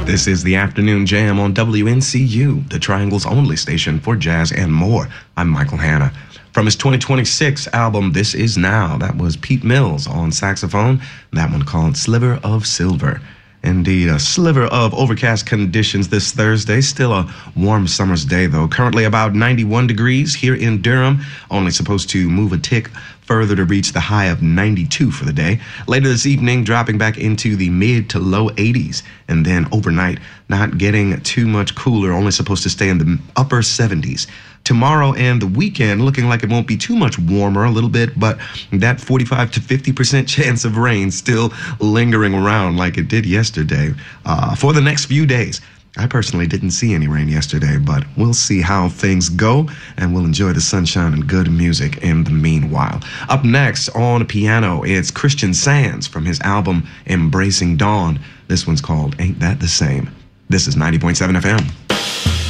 This is the Afternoon Jam on WNCU, the Triangle's only station for jazz and more. I'm Michael Hanna. From his 2026 album, This Is Now, that was Pete Mills on saxophone, that one called Sliver of Silver. Indeed, a sliver of overcast conditions this Thursday. Still a warm summer's day, though. Currently about 91 degrees here in Durham. Only supposed to move a tick further to reach the high of 92 for the day. Later this evening, dropping back into the mid to low 80s. And then overnight, not getting too much cooler. Only supposed to stay in the upper 70s. Tomorrow and the weekend looking like it won't be too much warmer, a little bit, but that 45 to 50% chance of rain still lingering around like it did yesterday for the next few days. I personally didn't see any rain yesterday, but we'll see how things go, and we'll enjoy the sunshine and good music in the meanwhile. Up next on piano, it's Christian Sands from his album Embracing Dawn. This one's called Ain't That the Same. This is 90.7 FM.